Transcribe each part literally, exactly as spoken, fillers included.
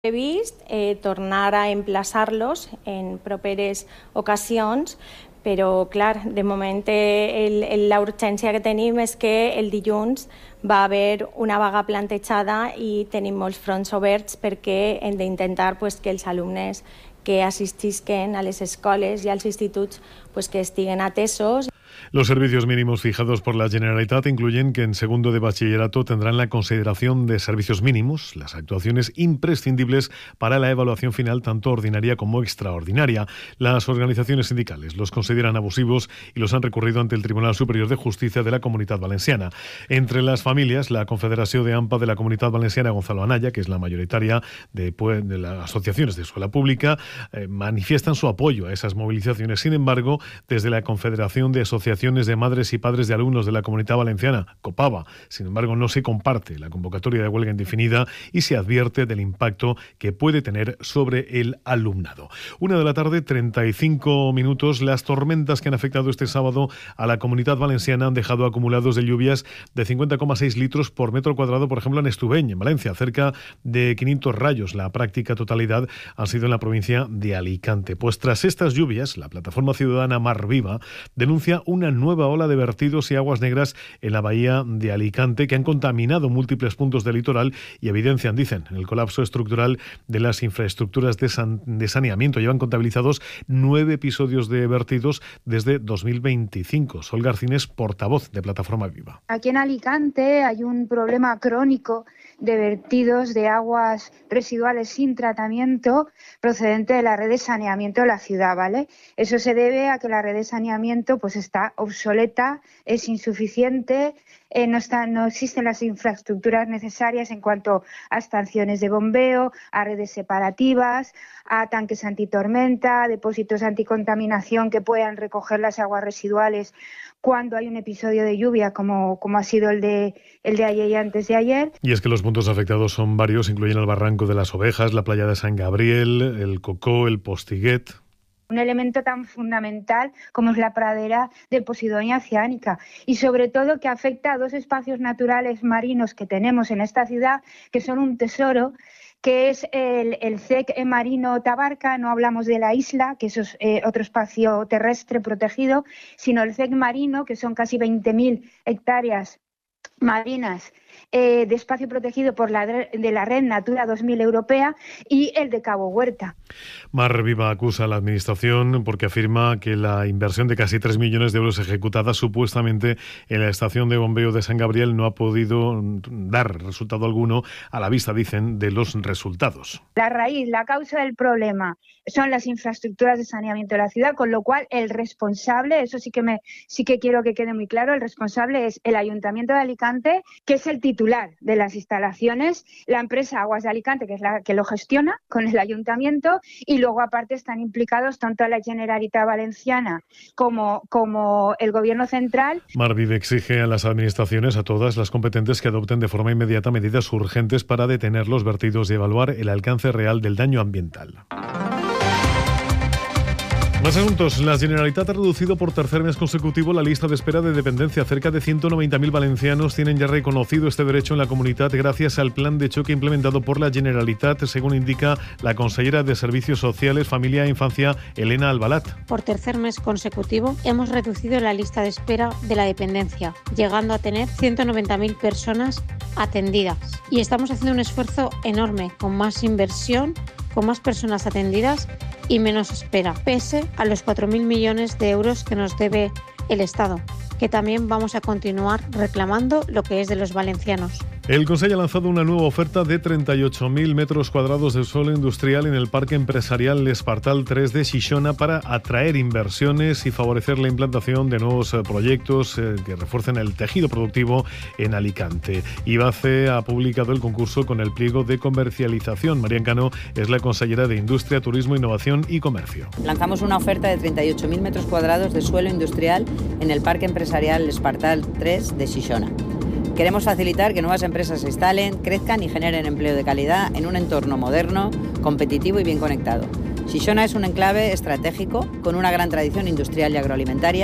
previst eh, tornar a emplaçar-los en properes ocasions, però, clar, de moment el, el, la urgència que tenim és que el dilluns va haver una vaga plantejada i tenim molts fronts oberts perquè hem d'intentar pues, que els alumnes que assistisquen a les escoles i als instituts pues, que estiguen atesos. Los servicios mínimos fijados por la Generalitat incluyen que en segundo de bachillerato tendrán la consideración de servicios mínimos las actuaciones imprescindibles para la evaluación final tanto ordinaria como extraordinaria. Las organizaciones sindicales los consideran abusivos y los han recurrido ante el Tribunal Superior de Justicia de la Comunitat Valenciana. Entre las familias, la Confederación de AMPA de la Comunitat Valenciana, Gonzalo Anaya, que es la mayoritaria de, pues, de las asociaciones de escuela pública, eh, manifiestan su apoyo a esas movilizaciones. Sin embargo, desde la Confederación de Asociaciones de Madres y Padres de Alumnos de la Comunidad Valenciana, COPAVA, sin embargo, no se comparte la convocatoria de huelga indefinida y se advierte del impacto que puede tener sobre el alumnado. Una de la tarde, treinta y cinco minutos. Las tormentas que han afectado este sábado a la Comunidad Valenciana han dejado acumulados de lluvias de cincuenta coma seis litros por metro cuadrado, por ejemplo, en Estubeny, en Valencia, cerca de quinientos rayos. La práctica totalidad han sido en la provincia de Alicante. Pues tras estas lluvias, la plataforma ciudadana Mar Viva denuncia una nueva ola de vertidos y aguas negras en la bahía de Alicante que han contaminado múltiples puntos del litoral y evidencian, dicen, el colapso estructural de las infraestructuras de, san, de saneamiento. Llevan contabilizados nueve episodios de vertidos desde dos mil veinticinco. Sol Garcines, portavoz de Plataforma Viva. Aquí en Alicante hay un problema crónico de vertidos de aguas residuales sin tratamiento procedente de la red de saneamiento de la ciudad, ¿vale? Eso se debe a que la red de saneamiento pues está obsoleta, es insuficiente, eh, no, está, no existen las infraestructuras necesarias en cuanto a estaciones de bombeo, a redes separativas, a tanques antitormenta, a depósitos anticontaminación que puedan recoger las aguas residuales cuando hay un episodio de lluvia como, como ha sido el de, el de ayer y antes de ayer. Y es que los puntos afectados son varios, incluyen el Barranco de las Ovejas, la playa de San Gabriel, el Cocó, el Postiguet. Un elemento tan fundamental como es la pradera de Posidonia oceánica y sobre todo que afecta a dos espacios naturales marinos que tenemos en esta ciudad que son un tesoro, que es el, el C E C marino Tabarca. No hablamos de la isla, que eso es eh, otro espacio terrestre protegido, sino el C E C marino, que son casi veinte mil hectáreas marinas eh, de espacio protegido por la de la red Natura dos mil europea, y el de Cabo Huerta. Mar Viva acusa a la Administración porque afirma que la inversión de casi tres millones de euros ejecutada supuestamente en la estación de bombeo de San Gabriel no ha podido dar resultado alguno a la vista, dicen, de los resultados. La raíz, la causa del problema son las infraestructuras de saneamiento de la ciudad, con lo cual el responsable, eso sí que me sí que quiero que quede muy claro, el responsable es el Ayuntamiento de Alicante, que es el titular de las instalaciones, la empresa Aguas de Alicante, que es la que lo gestiona con el Ayuntamiento, y luego aparte están implicados tanto la Generalitat Valenciana como, como el Gobierno central. Mar Viva exige a las administraciones, a todas las competentes, que adopten de forma inmediata medidas urgentes para detener los vertidos y evaluar el alcance real del daño ambiental. Más asuntos. La Generalitat ha reducido por tercer mes consecutivo la lista de espera de dependencia. Cerca de ciento noventa mil valencianos tienen ya reconocido este derecho en la comunidad gracias al plan de choque implementado por la Generalitat, según indica la consellera de Servicios Sociales, Familia e Infancia, Elena Albalat. Por tercer mes consecutivo hemos reducido la lista de espera de la dependencia, llegando a tener ciento noventa mil personas atendidas. Y estamos haciendo un esfuerzo enorme, con más inversión, con más personas atendidas y menos espera, pese a los cuatro mil millones de euros que nos debe el Estado, que también vamos a continuar reclamando lo que es de los valencianos. El Consell ha lanzado una nueva oferta de treinta y ocho mil metros cuadrados de suelo industrial en el Parque Empresarial L'Espartal tres de Xixona para atraer inversiones y favorecer la implantación de nuevos proyectos que refuercen el tejido productivo en Alicante. IBACE ha publicado el concurso con el pliego de comercialización. María Encano es la consellera de Industria, Turismo, Innovación y Comercio. Lanzamos una oferta de treinta y ocho mil metros cuadrados de suelo industrial en el Parque Empresarial L'Espartal tres de Xixona. Queremos facilitar que nuevas empresas se instalen, crezcan y generen empleo de calidad en un entorno moderno, competitivo y bien conectado. Xixona es un enclave estratégico con una gran tradición industrial y agroalimentaria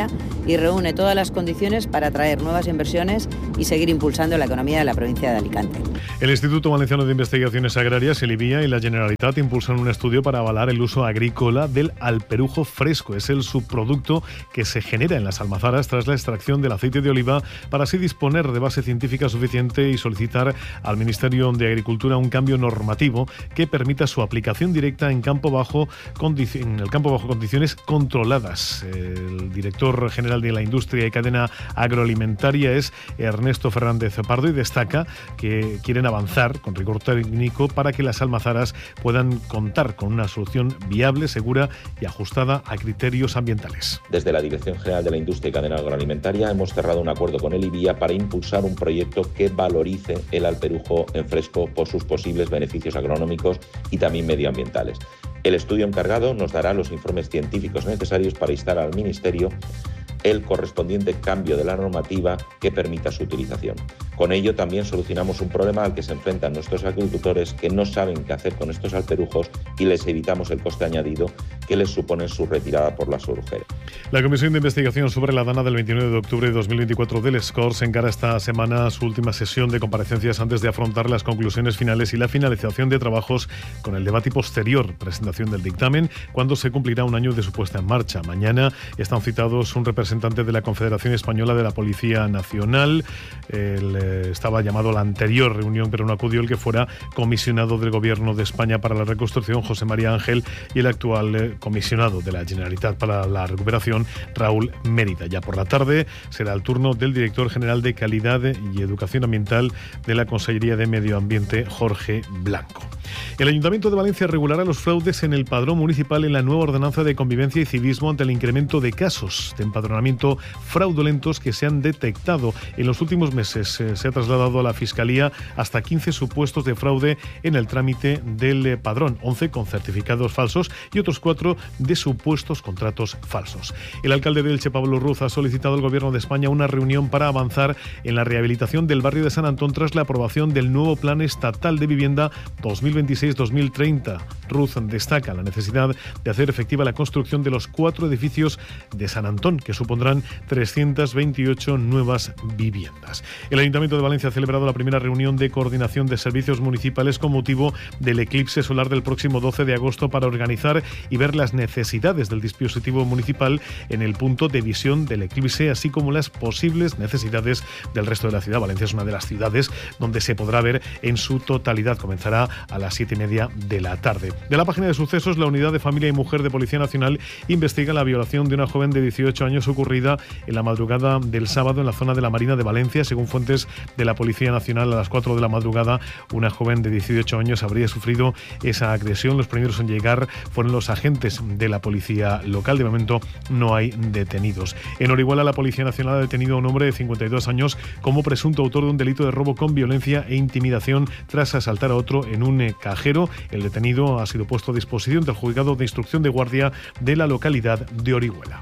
y reúne todas las condiciones para atraer nuevas inversiones y seguir impulsando la economía de la provincia de Alicante. El Instituto Valenciano de Investigaciones Agrarias, el IBIA, y la Generalitat impulsan un estudio para avalar el uso agrícola del alperujo fresco. Es el subproducto que se genera en las almazaras tras la extracción del aceite de oliva, para así disponer de base científica suficiente y solicitar al Ministerio de Agricultura un cambio normativo que permita su aplicación directa en campo bajo, en el campo bajo condiciones controladas. El director general de la Industria y Cadena Agroalimentaria es Ernesto Fernández Pardo y destaca que quieren avanzar con rigor técnico para que las almazaras puedan contar con una solución viable, segura y ajustada a criterios ambientales. Desde la Dirección General de la Industria y Cadena Agroalimentaria hemos cerrado un acuerdo con el IBIA para impulsar un proyecto que valorice el alperujo en fresco por sus posibles beneficios agronómicos y también medioambientales. El estudio encargado nos dará los informes científicos necesarios para instar al Ministerio el correspondiente cambio de la normativa que permita su utilización. Con ello también solucionamos un problema al que se enfrentan nuestros agricultores que no saben qué hacer con estos alperujos y les evitamos el coste añadido que les supone su retirada por la surujera. La Comisión de Investigación sobre la Dana del veintinueve de octubre de dos mil veinticuatro del S C O R encara esta semana su última sesión de comparecencias antes de afrontar las conclusiones finales y la finalización de trabajos con el debate y posterior presentación del dictamen, cuando se cumplirá un año de su puesta en marcha. Mañana están citados un representante de la Confederación Española de la Policía Nacional. El, eh, estaba llamado a la anterior reunión, pero no acudió el que fuera comisionado del Gobierno de España para la Reconstrucción, José María Ángel, y el actual eh, comisionado de la Generalitat para la Recuperación, Raúl Mérida. Ya por la tarde será el turno del director general de Calidad y Educación Ambiental de la Consellería de Medio Ambiente, Jorge Blanco. El Ayuntamiento de Valencia regulará los fraudes en el padrón municipal en la nueva ordenanza de convivencia y civismo ante el incremento de casos de empadronamiento fraudulentos que se han detectado en los últimos meses. Eh, se ha trasladado a la Fiscalía hasta quince supuestos de fraude en el trámite del eh, padrón, once con certificados falsos y otros cuatro de supuestos contratos falsos. El alcalde de Elche, Pablo Ruz, ha solicitado al Gobierno de España una reunión para avanzar en la rehabilitación del barrio de San Antón tras la aprobación del nuevo Plan Estatal de Vivienda dos mil veintiséis dos mil treinta. Ruz destaca la necesidad de hacer efectiva la construcción de los cuatro edificios de San Antón, que supondrán trescientas veintiocho nuevas viviendas. El Ayuntamiento de Valencia ha celebrado la primera reunión de coordinación de servicios municipales con motivo del eclipse solar del próximo doce de agosto para organizar y ver las necesidades del dispositivo municipal en el punto de visión del eclipse, así como las posibles necesidades del resto de la ciudad. Valencia es una de las ciudades donde se podrá ver en su totalidad. Comenzará a las siete y media de la tarde. De la página de sucesos, la Unidad de Familia y Mujer de Policía Nacional investiga la violación de una joven de dieciocho años ocurrida en la madrugada del sábado en la zona de la Marina de Valencia. Según fuentes de la Policía Nacional, a las cuatro de la madrugada, una joven de dieciocho años habría sufrido esa agresión. Los primeros en llegar fueron los agentes de la policía local. De momento no hay detenidos. En Orihuela, la Policía Nacional ha detenido a un hombre de cincuenta y dos años como presunto autor de un delito de robo con violencia e intimidación tras asaltar a otro en un cajero. El detenido ha sido puesto a disposición del juzgado de instrucción de guardia de la localidad de Orihuela.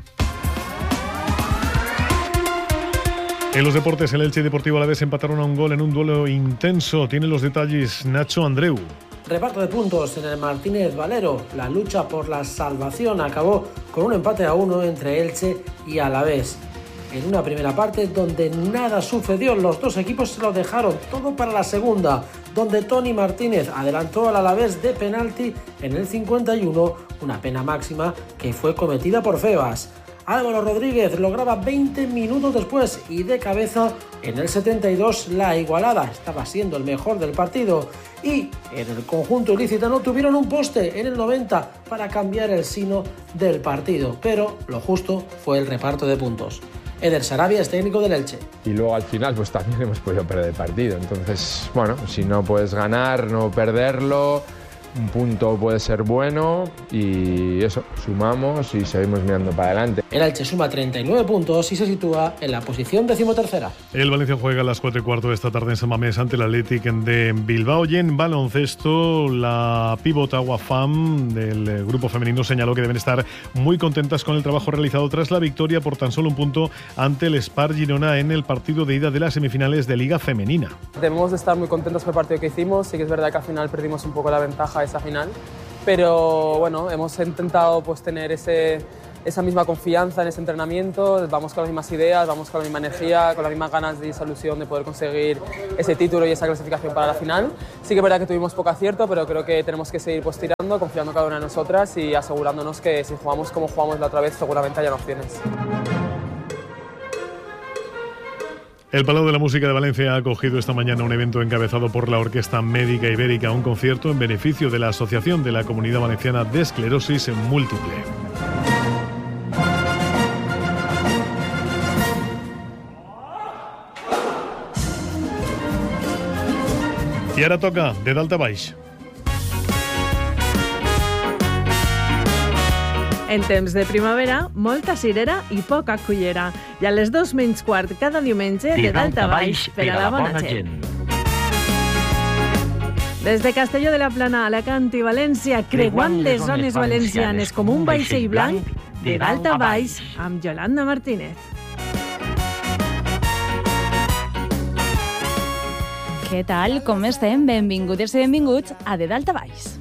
En los deportes, el Elche y Deportivo Alavés empataron a un gol en un duelo intenso. Tiene los detalles Nacho Andreu. Reparto de puntos en el Martínez Valero. La lucha por la salvación acabó con un empate a uno entre Elche y Alavés. En una primera parte donde nada sucedió, los dos equipos se lo dejaron todo para la segunda, donde Toni Martínez adelantó al Alavés de penalti en el cincuenta y uno, una pena máxima que fue cometida por Febas. Álvaro Rodríguez lograba veinte minutos después y de cabeza en el setenta y dos la igualada. Estaba siendo el mejor del partido y en el conjunto ilicitano tuvieron un poste en el noventa para cambiar el signo del partido, pero lo justo fue el reparto de puntos. Eder Sarabia es técnico del Elche. Y luego al final pues también hemos podido perder el partido, entonces bueno, si no puedes ganar, no perderlo. Un punto puede ser bueno y eso, sumamos y seguimos mirando para adelante. El Elche suma treinta y nueve puntos y se sitúa en la posición decimotercera. El Valencia juega a las cuatro y cuarto de esta tarde en San Mamés ante el Athletic de Bilbao. Y en baloncesto, la pívot Agua Fam del grupo femenino señaló que deben estar muy contentas con el trabajo realizado tras la victoria por tan solo un punto ante el Spar Girona en el partido de ida de las semifinales de Liga Femenina. Debemos de estar muy contentos con el partido que hicimos. Sí que es verdad que al final perdimos un poco la ventaja esa final, pero bueno, hemos intentado pues tener ese, esa misma confianza en ese entrenamiento, vamos con las mismas ideas, vamos con la misma energía, con las mismas ganas y esa ilusión de poder conseguir ese título y esa clasificación para la final. Sí que es verdad que tuvimos poco acierto, pero creo que tenemos que seguir pues tirando, confiando cada una de nosotras y asegurándonos que si jugamos como jugamos la otra vez, seguramente hayan opciones. El Palau de la Música de Valencia ha acogido esta mañana un evento encabezado por la Orquesta Médica Ibérica, un concierto en beneficio de la Asociación de la Comunidad Valenciana de Esclerosis Múltiple. I ara toca de dalt a baix. En temps de primavera, molta cirera i poca cullera. I a les dos menys quart cada diumenge, de dalt a baix, per a la bona gent. Des de Castelló de la Plana, Alacant i València, creuant les zones valencianes com un vaixell blanc, de dalt a baix, amb Yolanda Martínez. Què tal? Com estem? Benvingudes i benvinguts a De Dalt a Baix.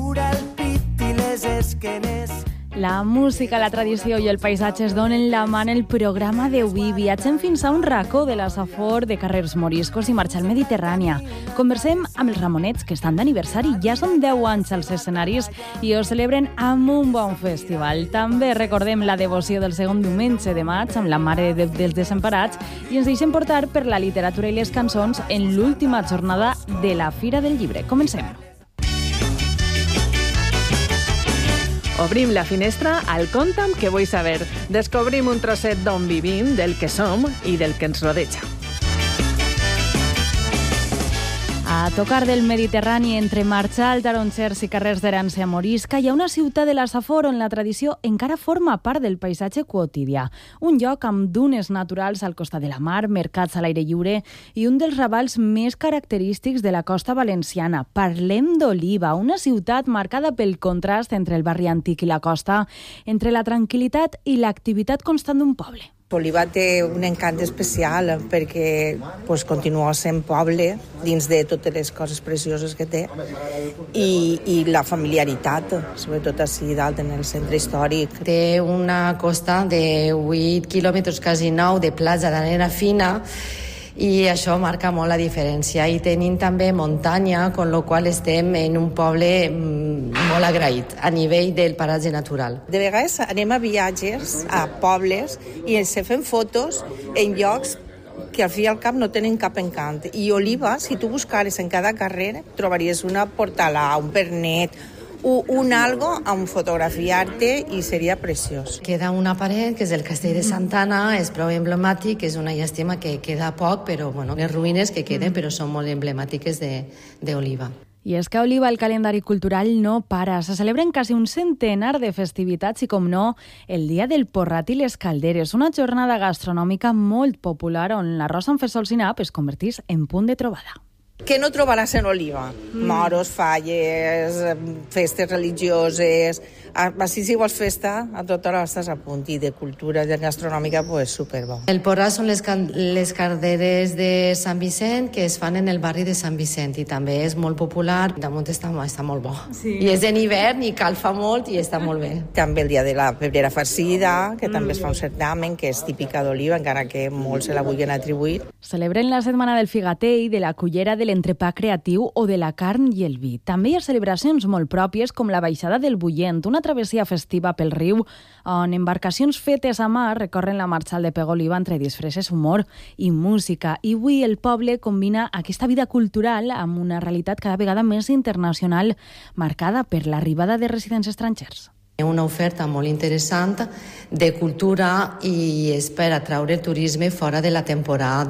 La música, la tradició i el paisatge es donen la mà en el programa d'avui. Viatgem fins a un racó de la Safor, de carrers moriscos i marxa al Mediterrània. Conversem amb els Ramonets, que estan d'aniversari. Ja són deu anys als escenaris i ho celebren amb un bon festival. També recordem la devoció del segon diumenge de maig amb la Mare de Déu dels Desemparats i ens deixem portar per la literatura i les cançons en l'última jornada de la Fira del Llibre. Comencem. Obrim la finestra al Conta'm que vull saber. Descobrim un trosset d'on vivim, del que som i del que ens rodeja. A tocar del Mediterrani, entre Marxal, Tarongers i carrers d'herència morisca, hi ha una ciutat de la Safor on la tradició encara forma part del paisatge quotidià. Un lloc amb dunes naturals al costat de la mar, mercats a l'aire lliure i un dels ravals més característics de la costa valenciana. Parlem d'Oliva, una ciutat marcada pel contrast entre el barri antic i la costa, entre la tranquil·litat i l'activitat constant d'un poble. Oliva té un encant especial perquè pues, continua sent poble dins de totes les coses precioses que té i, i la familiaritat, sobretot així dalt en el centre històric. Té una costa de vuit quilòmetres, quasi nou, de platja d'arena fina i això marca molt la diferència. I tenim també muntanya, amb la qual estem en un poble molt agraït a nivell del paratge natural. De vegades anem a viatges a pobles i ens fem fotos en llocs que al fi i al cap no tenen cap encant. I Oliva, si tu buscares en cada carrer, trobaries una portalà, un pernet, un algo on fotografiar-te i seria preciós. Queda una paret, que és el castell de Santa Anna, és prou emblemàtic, és una llàstima que queda poc, però bueno, les ruïnes que queden però són molt emblemàtiques d'Oliva. I és que a Oliva el calendari cultural no para. Se celebren quasi un centenar de festivitats i, com no, el Dia del Porrat i les Calderes, una jornada gastronòmica molt popular on l'arròs amb fesols i nap es converteix en punt de trobada. Què no trobaràs en Oliva? Mm. Moros, falles, festes religioses... Així, si vols festa, a tota hora estàs a punt. I de cultura i de gastronòmica, pues, superbo. El porrat són les, can les calderes de Sant Vicent, que es fan en el barri de Sant Vicent, i també és molt popular. Damunt està, està molt bo. Sí. I és en hivern i calfa molt i està molt bé. També el dia de la pebrera farcida, que mm. també es fa un certamen, que és típica d'Oliva, encara que molts se la vulguin atribuir. Celebren la setmana del figatell, de la cullera, de l'entrepà creatiu o de la carn i el vi. També hi ha celebracions molt pròpies com la baixada del Bullent, una travessia festiva pel riu, on embarcacions fetes a mar recorren la marxal de Pego-Oliva entre disfresses, humor i música. I avui el poble combina aquesta vida cultural amb una realitat cada vegada més internacional, marcada per l'arribada de residents estrangers. Una oferta molt interessant de cultura i és per atraure el turisme fora de la temporada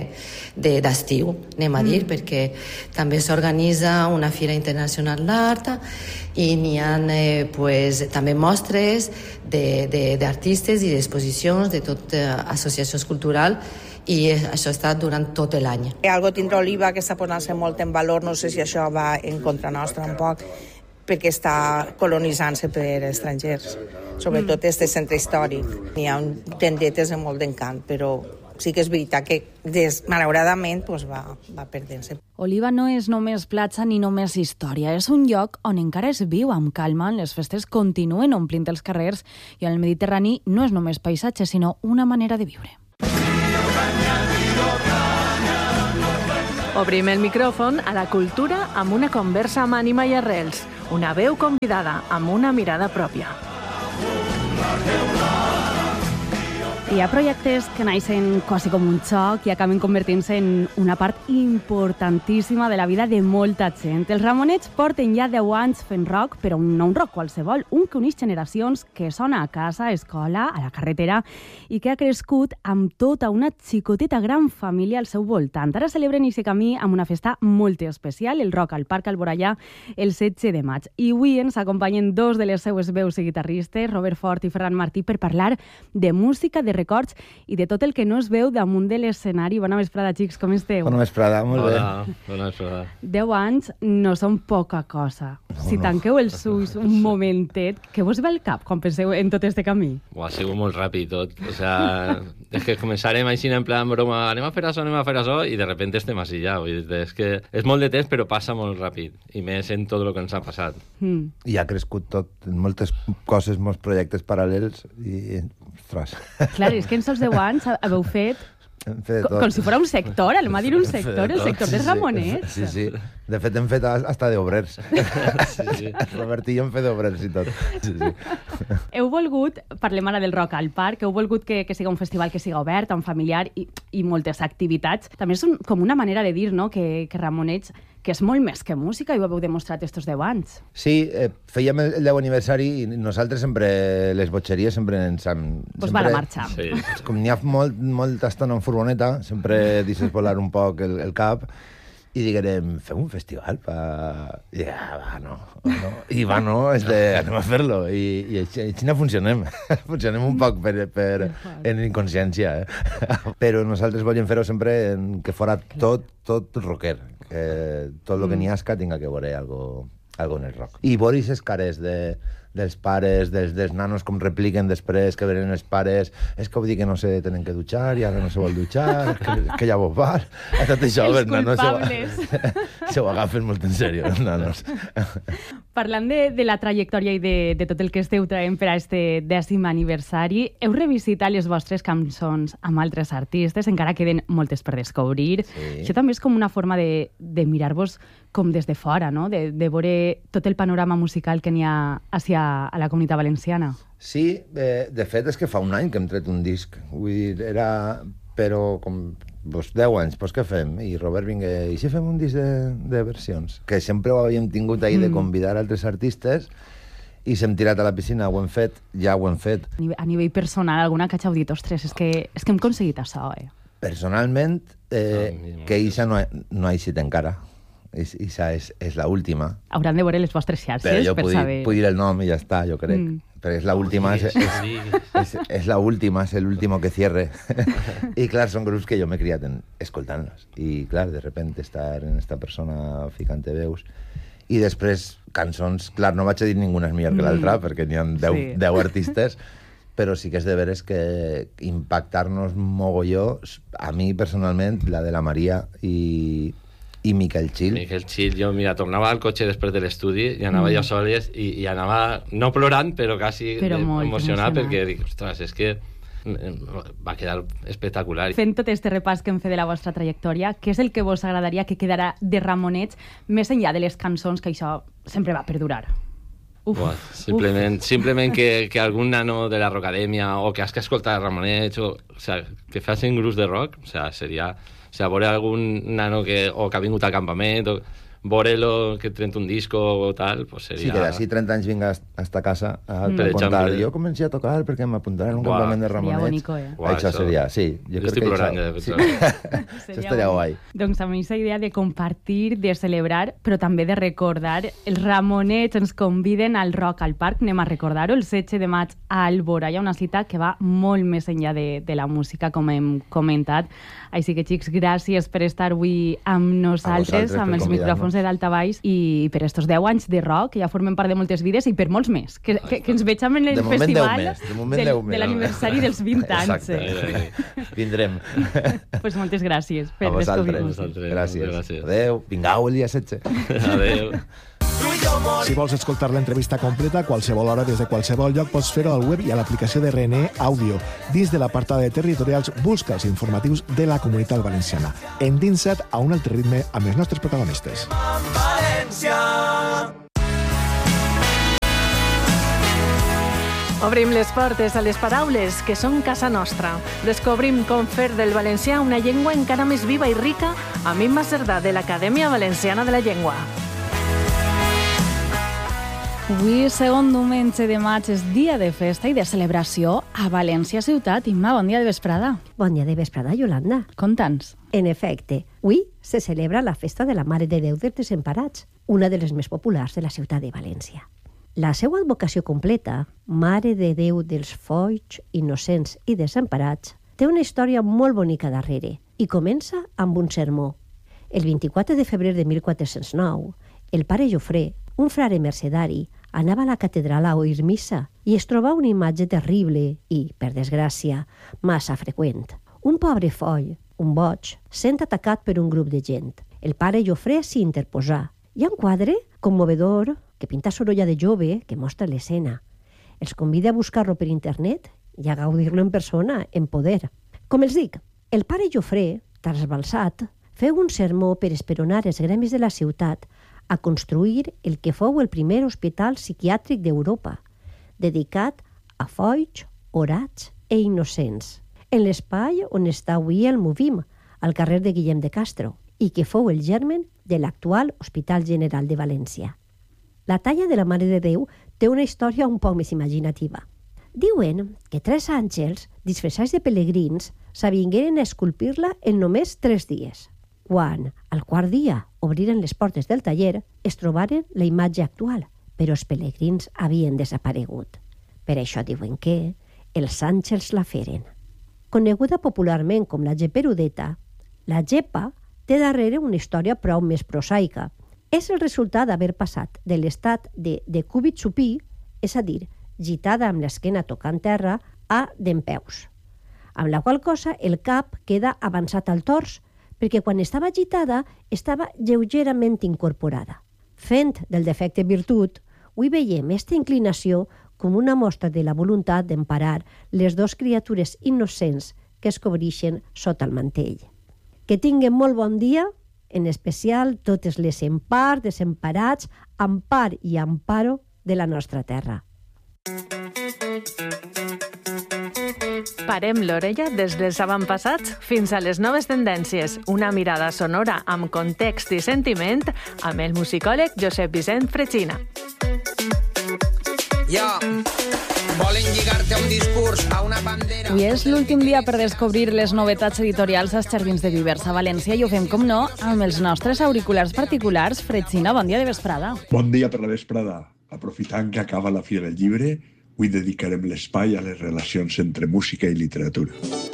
d'estiu, de, anem a dir, mm. perquè també s'organitza una Fira Internacional d'Art i n'hi ha eh, pues, també mostres d'artistes i d'exposicions de totes eh, associacions culturals i això està durant tot l'any. Algo tindrà Oliva que està posant-se molt en valor, no sé si això va en contra nostra un poc, perquè està colonitzant-se per estrangers, sobretot mm. este centre històric. N'hi ha tendetes de molt d'encant, però sí que és veritat que, des, malauradament, pues va, va perdent-se. Oliva no és només platja ni només història, és un lloc on encara es viu amb calma, les festes continuen omplint els carrers i on el Mediterrani no és només paisatge, sinó una manera de viure. Obrim el micròfon a la cultura amb una conversa amb ànima i arrels, una veu convidada amb una mirada pròpia. Hi ha projectes que naixen quasi com un xoc i acaben convertint-se en una part importantíssima de la vida de molta gent. Els Ramonets porten ja deu anys fent rock, però no un rock qualsevol, un que uneix generacions, que sona a casa, a escola, a la carretera i que ha crescut amb tota una xicoteta gran família al seu voltant. Ara celebren aquest camí amb una festa molt especial, el Rock al Parc Alboraya, el setze de maig. I avui ens acompanyen dos de les seues veus i guitarristes, Robert Fort i Ferran Martí, per parlar de música, de records i de tot el que no es veu damunt de l'escenari. Bona vesprada, xics, com esteu? Bona vesprada, molt bé. Hola, bona vesprada. Deu anys no són poca cosa. No, si no. tanqueu els ulls un momentet, què vos ve al cap quan penseu en tot este camí? Buah, ha sigut molt ràpid tot. O sea, és que començarem així en plan broma, anem a fer això, anem a fer això, i de repente estem així ja. Vull dir, és que és molt de temps, però passa molt ràpid. I més en tot el que ens ha passat. Mm. I ha crescut tot, moltes coses, molts projectes paral·lels, i, ostres... Clar, és que en sols deu anys haveu fet fet com, com si fos un sector, el m'ha dit un sector, el sector dels Ramonets. Sí, sí. De fet, hem fet hasta d'obrers. Sí, sí. Robert i jo hem fet d'obrers i tot. Sí, sí. Heu volgut, parlem ara del Rock al Parc, heu volgut que, que siga un festival que siga obert, un familiar i, i moltes activitats. També és un, com una manera de dir, no?, que, que Ramonets, que és molt més que música, i ho heu demostrat estos deu anys. Sí, eh, fèiem el deu aniversari i nosaltres sempre, les botxeries sempre ens han... Pues va a la marxa. Sí. Com n'hi ha molt, molta estona en furgoneta, sempre deixes volar un poc el, el cap, i diguem, fem un festival pa... I ja, va, no, no. I va, no, és de, anem a fer-lo. I, i així, així no funcionem. Funcionem un poc per, per, en inconsciència. Eh? Però nosaltres volíem fer-ho sempre en que fora tot, tot rocker. Que tot el que n'hi hasca tinga que veure algo, algo en el rock. I veure aquestes cares de, dels pares, dels, dels nanos, com repliquen després, que venen els pares, és que ho dic que no se tenen que dutxar i ara no se vol dutxar, que, que ja vos val. A tot això, els nanos se, se ho agafen molt en sèrio, els nanos. Parlant de, de la trajectòria i de, de tot el que esteu traient per a este dècim aniversari, heu revisitat les vostres cançons amb altres artistes, encara queden moltes per descobrir. Sí. Això també és com una forma de, de mirar-vos com des de fora, no? De, de veure tot el panorama musical que n'hi ha hacia a la Comunitat Valenciana. Sí, eh, de fet és que fa un any que hem tret un disc. Vull dir, era... Però com... Pues deu anys, pues què fem? I Robert vinga, i si fem un disc de, de versions? Que sempre ho havíem tingut ahir mm. de convidar altres artistes i s'hem tirat a la piscina, ho hem fet, ja ho hem fet. A nivell, a nivell personal, alguna que hagi dit, ostres, és que, és que hem aconseguit això, eh? Personalment, eh, ah, que Isa no ha, no ha eixit encara. Isa és, és l'última. Hauran de veure les vostres xarxes però jo per puc, saber... puc dir el nom i ja està, jo crec. Mm. Però és l'última, és, és, és, és l'última, és l'último que cierre. I clar, són grups que jo m'he criat en, escoltant-los. I clar, de repente estar en esta persona ficant-te veus. I després, cançons, clar, no vaig a dir ninguna és millor que l'altra, mm. perquè n'hi ha deu, sí. deu artistes, però sí que és de veres que impactar-nos mogolló, a mi personalment, la de la Maria i... i Miquel Gil. Miquel Gil, jo, mira, tornava al cotxe després de l'estudi i anava mm. jo soles i, i anava, no plorant, però quasi però molt emocionat, perquè dic, ostres, és que va quedar espectacular. Fent tot este repàs que hem fet de la vostra trajectòria, què és el que vos agradaria que quedarà de Ramonets més enllà de les cançons, que això sempre va perdurar? Uf, Buah, simplement, uf. simplement que, que algun nano de la Rockadèmia o que has que escoltar Ramonets o, o sea, que facin grups de rock, o sea, seria... O sea, veure algun nano que, o que ha vingut al campament, o veure-lo que trenta un disco o tal, pues seria... Sí, que d'ací trenta anys vinga a esta casa a mm. contar. Jo comencé a tocar perquè m'apuntaran a un Uau. campament de Ramonets. Seria bonico, eh? Uau, això, això seria, sí. Jo, jo estic plorant ja de sí. Això estaria guai. Doncs amb aquesta idea de compartir, de celebrar, però també de recordar, els Ramonets ens conviden al Rock al Parc, anem a recordar-ho, el setze de maig a Alboraya, una cita que va molt més enllà de, de la música, com hem comentat. Així que, xics, gràcies per estar avui amb nosaltres, amb els micròfons sons de Daltabaix i per estos deu anys de rock, que ja formen part de moltes vides, i per molts més, que, que, que ens veig en el de festival més, de, del, de l'aniversari dels vint anys. Exacte, eh? Vindrem. Pues moltes gràcies per a vosaltres. descobrir-nos. Gràcies. Gràcies. Adéu. Vingau el dia setze. Adéu. Si vols escoltar l'entrevista completa a qualsevol hora des de qualsevol lloc, pots fer-ho al web i a l'aplicació de R N E Audio. Dins de l'apartada de territorials, busca els informatius de la Comunitat Valenciana. Endinsa't a un altre ritme amb els nostres protagonistes. Obrim les portes a les paraules que són casa nostra. Descobrim com fer del valencià una llengua encara més viva i rica amb Imma Cerdà, de l'Acadèmia Valenciana de la Llengua. Avui, segon diumenge de maig, és dia de festa i de celebració a València ciutat. Imma, bon dia de vesprada. Bon dia de vesprada, Yolanda. Conta'ns. En efecte, avui se celebra la festa de la Mare de Déu dels Desemparats, una de les més populars de la ciutat de València. La seva advocació completa, Mare de Déu dels Foix, Innocents i Desemparats, té una història molt bonica darrere i comença amb un sermó. El vint-i-quatre de febrer de mil quatre-cents nou, el pare Jofré, un frare mercedari, anava a la catedral a oir missa i es troba una imatge terrible i, per desgràcia, massa freqüent. Un pobre foll, un boig, sent atacat per un grup de gent. El pare Jofré s'hi interposà. Hi ha un quadre commovedor que pinta Sorolla de jove que mostra l'escena. Els convida a buscar-lo per internet i a gaudir-lo en persona, en poder. Com els dic, el pare Jofré, trasbalsat, feu un sermó per esperonar els gremis de la ciutat a construir el que fou el primer hospital psiquiàtric d'Europa, dedicat a foix, orats e innocents, en l'espai on està avui el Movim, al carrer de Guillem de Castro, i que fou el germen de l'actual Hospital General de València. La talla de la Mare de Déu té una història un poc més imaginativa. Diuen que tres àngels, disfressats de pelegrins, s'avingueren a esculpir-la en només tres dies. Quan, al quart dia, obriren les portes del taller, es trobaren la imatge actual, però els pelegrins havien desaparegut. Per això diuen que els àngels la feren. Coneguda popularment com la geperudeta, la gepa té darrere una història prou més prosaica. És el resultat d'haver passat de l'estat de decúbit supí, és a dir, gitada amb l'esquena tocant terra, a dempeus, amb la qual cosa el cap queda avançat al tors, perquè quan estava agitada estava lleugerament incorporada. Fent del defecte virtut, avui veiem aquesta inclinació com una mostra de la voluntat d'emparar les dues criatures innocents que es cobreixen sota el mantell. Que tinguen molt bon dia, en especial totes les empars, desemparats, ampar i amparo de la nostra terra. Parem l'orella des dels avantpassats fins a les noves tendències. Una mirada sonora amb context i sentiment amb el musicòleg Josep Vicent Fretxina. Jo, volen lligar-te a un discurs, a una bandera... Avui és l'últim dia per descobrir les novetats editorials als Jardins de Vivers a València i ho fem, com no, amb els nostres auriculars particulars. Fretxina, bon dia de vesprada. Bon dia per la vesprada. Aprofitant que acaba la Fira del Llibre, avui dedicarem l'espai a les relacions entre música i literatura.